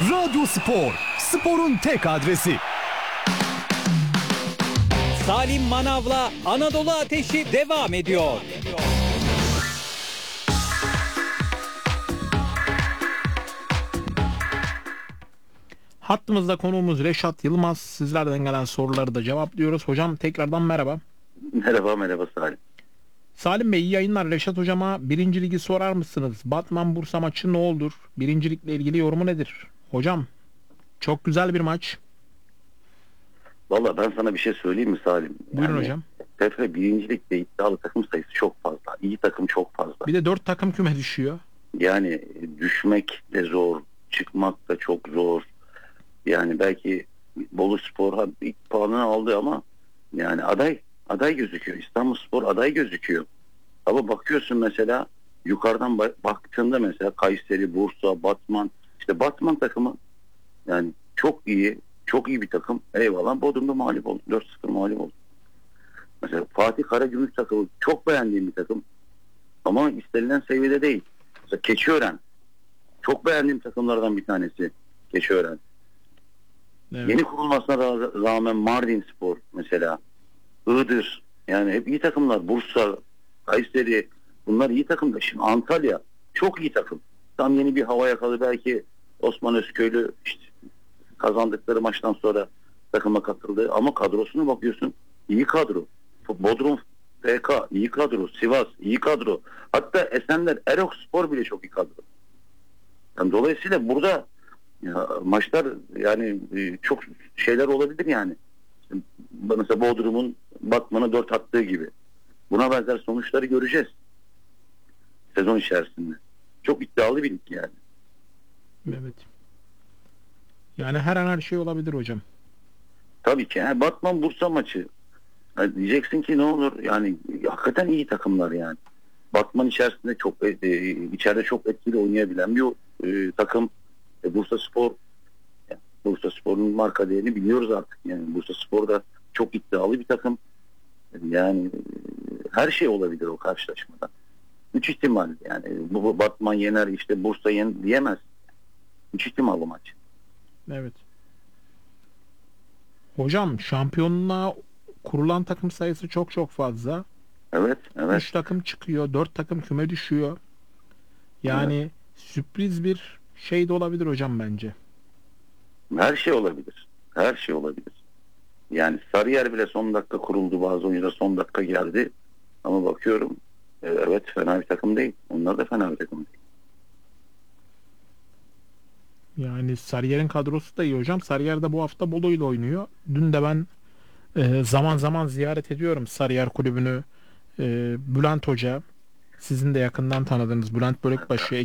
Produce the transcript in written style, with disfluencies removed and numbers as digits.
Radyo Spor, sporun tek adresi. Salim Manav'la Anadolu Ateşi devam ediyor. Hattımızda konuğumuz Reşat Yılmaz. Sizlerden gelen soruları da cevaplıyoruz. Hocam tekrardan merhaba. Merhaba Salim. Salim Bey iyi yayınlar. Reşat hocama 1. ligi sorar mısınız? Batman Bursa maçı ne olur? 1. ligle ilgili yorumu nedir? Hocam çok güzel bir maç. Valla ben sana bir şey söyleyeyim mi Salim? Buyurun hocam. TFF 1. Lig'de iddialı takım sayısı çok fazla. İyi takım çok fazla. Bir de 4 takım küme düşüyor. Yani düşmek de zor. Çıkmak da çok zor. Yani belki Boluspor ilk puanını aldı ama yani aday gözüküyor. İstanbulspor aday gözüküyor. Ama bakıyorsun mesela yukarıdan baktığında mesela Kayseri, Bursa, Batman, işte Batman takımı yani çok iyi bir takım. Eyvallah Bodrum'da mağlup oldu. 4-0 mağlup oldu. Mesela Fatih Karagümrük takımı çok beğendiğim bir takım. Ama istenilen seviyede değil. Mesela Keçiören. Çok beğendiğim takımlardan bir tanesi Keçiören. Evet. Yeni kurulmasına rağmen Mardinspor mesela, Iğdır, yani hep iyi takımlar. Bursa, Kayseri, bunlar iyi takım da. Şimdi Antalya çok iyi takım. Tam yeni bir hava yakaladı. Belki Osman Özköylü işte kazandıkları maçtan sonra takıma katıldı. Ama kadrosuna bakıyorsun iyi kadro. Bodrum FK iyi kadro. Sivas iyi kadro. Hatta Esenler, Erokspor bile çok iyi kadro. Yani dolayısıyla burada ya, maçlar yani çok şeyler olabilir yani. İşte, mesela Bodrum'un Batman'a 4 attığı gibi. Buna benzer sonuçları göreceğiz. Sezon içerisinde. Çok iddialı bir lig yani. Evet. Yani her an her şey olabilir hocam. Tabii ki. Yani Batman Bursa maçı. Yani diyeceksin ki ne olur? Yani hakikaten iyi takımlar yani. Batman içerisinde içeride çok etkili oynayabilen bir takım. Bursaspor, yani Bursaspor'un marka değerini biliyoruz artık. Yani Bursaspor da çok iddialı bir takım. Yani her şey olabilir o karşılaşmada. 3 ihtimal yani. Bu Batman yener işte Bursa yener diyemez. 3 ihtimal o maç. Evet. Hocam şampiyonluğa kurulan takım sayısı çok fazla. Evet. 3 takım çıkıyor, 4 takım küme düşüyor. Yani sürpriz bir şey de olabilir hocam bence. Her şey olabilir. Her şey olabilir. Yani Sarıyer bile son dakika kuruldu. Bazı oyuncular son dakika geldi. Ama bakıyorum evet fena bir takım değil. Onlar da fena bir takım değil. Yani Sarıyer'in kadrosu da iyi hocam. Sarıyer de bu hafta Bolu ile oynuyor. Dün de ben zaman zaman ziyaret ediyorum Sarıyer kulübünü. Bülent Hoca, sizin de yakından tanıdığınız Bülent Bölükbaşı